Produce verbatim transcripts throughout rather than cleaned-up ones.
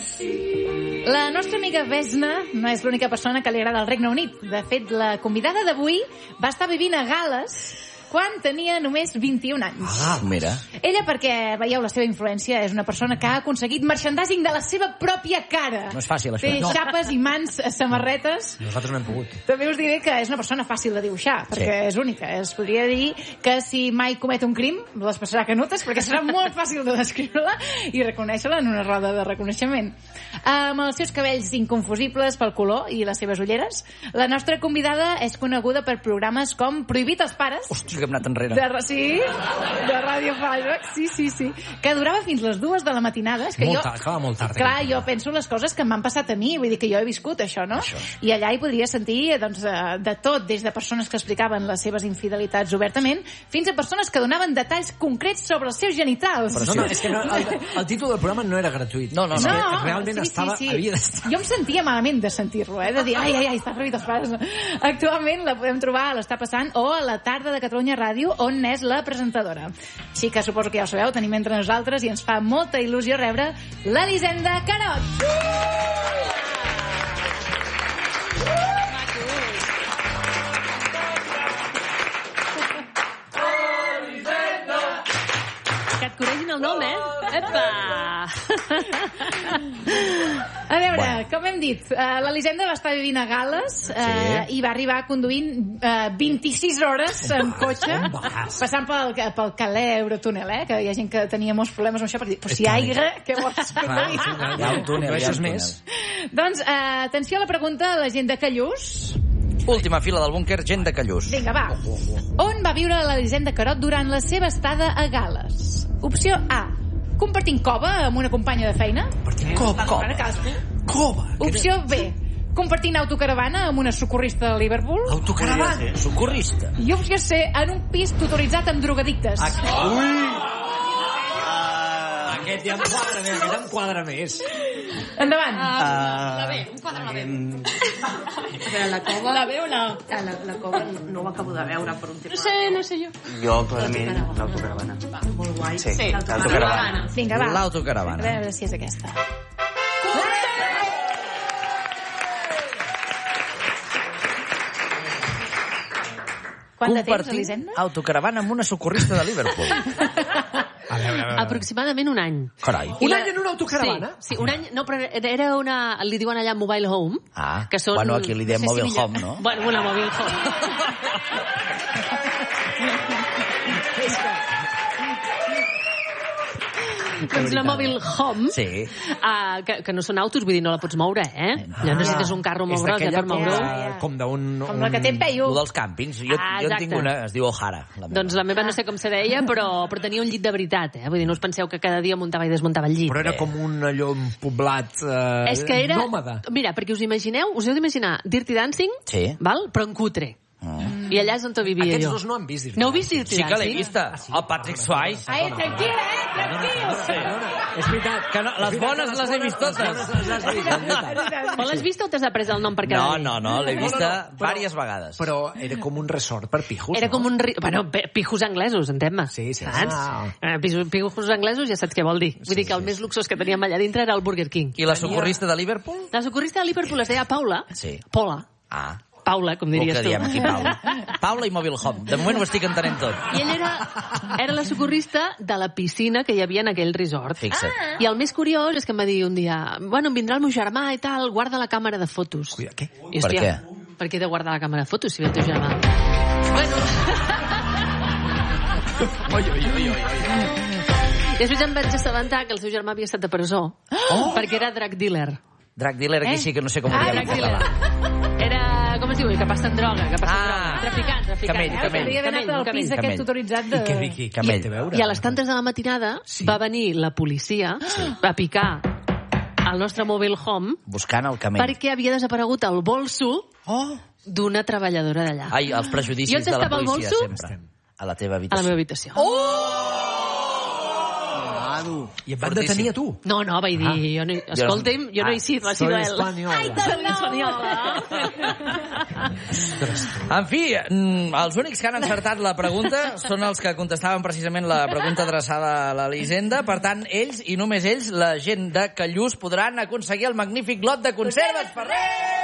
La nostra amiga Vesna no és l'única persona que li agrada el Regne Unit. De fet, la convidada d'avui va estar vivint a Gal·les quan tenia només vint-i-un anys. Ah, mira. Ella, perquè veieu la seva influència, és una persona que ha aconseguit merchandising de la seva pròpia cara. No és fàcil, això. Té No. xapes, imants, samarretes. Nosaltres no hem pogut. També us diré que és una persona fàcil de dibuixar, perquè sí. és única. Es podria dir que si mai comet un crim, les passarà canutes, perquè serà molt fàcil de descriure-la i reconèixer-la en una roda de reconeixement. Amb els seus cabells inconfusibles pel color i les seves ulleres, la nostra convidada és coneguda per programes com Prohibit als pares. Hòstia, que hem anat enrere. De, sí, de Ràdio Flashback, sí, sí, sí. Que durava fins les dues de la matinada. És que molt jo, tard, acaba molt tard. Clar, jo penso les coses que m'han passat a mi, vull dir que jo he viscut això, no? Això. I allà hi podria sentir doncs, de tot, des de persones que explicaven les seves infidelitats obertament, fins a persones que donaven detalls concrets sobre els seus genitals. Però no, no, és que no, el, el títol del programa no era gratuït. No, no, és no. que no realment sí, estava, sí, sí. havia d'estar. Jo em sentia malament de sentir-lo, eh? De dir, ai, ai, ai, està prohibit els pares. Actualment la podem trobar a l'Està Passant o a la tarda de Catalunya Ràdio, on és la presentadora. Així que suposo que ja ho sabeu, tenim entre nosaltres i ens fa molta il·lusió rebre l'Elisenda Carot. Que et coregin el nom, eh? Epa! A veure, bueno. com hem dit, uh, l'Elisenda va estar vivint a Gal·les uh, sí. i va arribar conduint uh, vint-i-sis hores en cotxe, passant pel, pel Calais Eurotúnel, eh? Que hi ha gent que tenia molts problemes amb això, per dir, però si hi ha aigre, què vols? Hi ha un túnel, hi ha un túnel. Doncs, uh, atenció a la pregunta a la gent de Callús. Última fila del búnquer, gent de Callús. Vinga, va. On va viure l'Elisenda Carot durant la seva estada a Gal·les? Opció A. Compartint cova amb una companya de feina. Compartint cova. Cova. Cova. Opció B. Compartint autocaravana amb una socorrista de Liverpool. Autocaravana. Socorrista. I opció C. En un pis tutoritzat amb drogadictes. Ui! Aquest ja em quadra més, aquest em quadra més. Endavant. Uh, La B, un quadre la B. A la cova... La B o la... A la, la cova no ho acabo de veure per un tema... No sé, no sé jo. Jo, clarament, l'autocaravana. Molt guai. Sí, Sí, l'autocaravana. Vinga, va. A L'autocaravana. veure si és aquesta. Quant de temps, Compartint Elisenda? autocaravana amb una socorrista de Liverpool. A veure, a veure. Aproximadament un any. Carai. Un any en una autocaravana? Sí, sí, un any... No, però era una... Li diuen allà Mobile Home. Ah, que són, bueno, aquí li diem no sé si Mobile millor- Home, no? Bueno, una Mobile Home. Doncs una Mobile Home, Sí. uh, que, que no són autos, vull dir, no la pots moure, eh? Ja necessites un carro molt És gros ja d'aquella per moure-ho. Ja, ja. com d'un... Com la que té en Peyu. Lo dels càmpings. Jo, Ah, jo en exacte. tinc una, es diu O'Hara. La meva. Doncs la meva no sé com se deia, però, però tenia un llit de veritat, eh? Vull dir, no us penseu que cada dia muntava i desmuntava el llit. Però era com un allò, un poblat eh, És que era... nòmada. Mira, perquè us imagineu, us heu d'imaginar Dirty Dancing, Sí. val? Però en cutre. Mm. I allà és on vivia Aquests jo. dos no han vist Dirty No heu vist Dirty Sí que l'he Dancing? vista. El Patrick Swayze. Ai, tranquil, eh? Tranquil. És veritat. Que no, les bones les he vist totes. Però l'has vist o t'has après el nom per cada No, dia? no, no, l'he No, no, vista no, però- diverses vegades. Però era com un resort per pijos, Era no? com un... Ri... Bueno, pe- pijos anglesos, entén-me. Sí, sí. Saps? Ah. Eh, pijos, pijos anglesos ja saps què vol dir. Vull Sí, dir que el sí, més luxós que teníem allà dintre era el Burger King. I la socorrista de Liverpool? La socorrista de Liverpool es deia Paula. Sí. Paula. Ah, Paula, com el diries que tu. diem aquí, Paula. Paula i Mobile Home. De moment ho estic entenent tot. I ella era, era la socorrista de la piscina que hi havia en aquell resort. Fixa't. Ah. I el més curiós és que em va dir un dia, bueno, em vindrà el meu germà i tal, guarda la càmera de fotos. Cuida, què? I, Per què? Per què he de guardar la càmera de fotos si ve el teu germà? Bueno... Oi, oi, oi, oi, oi. Després em vaig assabentar que el seu germà havia estat a presó oh. perquè era drug dealer. Drug dealer, aquí Eh? sí que no sé com ho Ah, diem en drug català. dealer. Era, com es diu, que passen droga, que passen Ah. droga. Traficant, traficant. Camell, eh? camell. Hauria d'haver anat al camell, pis camell. aquest tutoritzat de... I què, Vicky? Camell. Què té a veure? I a les tantes de la matinada Sí. va venir la policia a picar al nostre mobile home Buscant el camell. perquè havia desaparegut el bolso Oh! d'una treballadora d'allà. Ai, els I prejudicis on de la estava el policia, bolso? sempre. A la teva A la habitació. meva habitació. Oh! Cuidado. I et van detenir a tu. No, no, vaig dir, jo no, escolta'm, jo no he sido, ha sido Soy él. espanyola. Ai, soy espanyola. En fi, mm, els únics que han encertat la pregunta són els que contestaven precisament la pregunta adreçada a l'Elisenda. Per tant, ells, i només ells, la gent de Callús, podran aconseguir el magnífic lot de conserves Ferrer!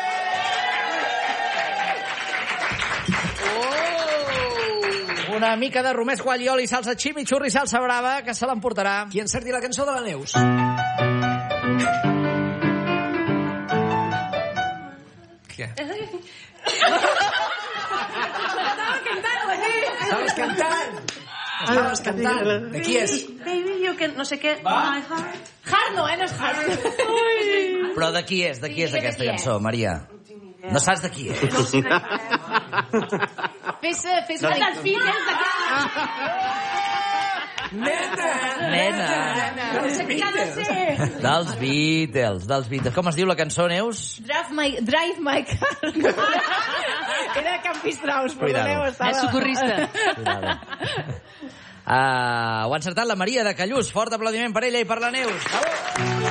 Oh! Una mica de romès, guallioli, salsa chimichurri, salsa brava, que se l'emportarà. Qui encerti la cançó de la Neus? Què? Estaves cantant! Estaves cantant! De qui és? Baby, you can... No sé què... My heart. Hard no, eh? No és hard. Però de qui és? De qui és aquesta cançó, Maria? No saps de qui és? Fes... Fes... No, dels Beatles, de Nena! Nena! Dels Beatles! Dels Beatles, dels Beatles. Com es diu la cançó, Neus? Drive my, drive my car. Era Campistraus, perdoneu. Estava... És socorrista. Cuidado. Uh, ho ha encertat la Maria de Callús. Fort aplaudiment per ella i per la Neus. Bravo!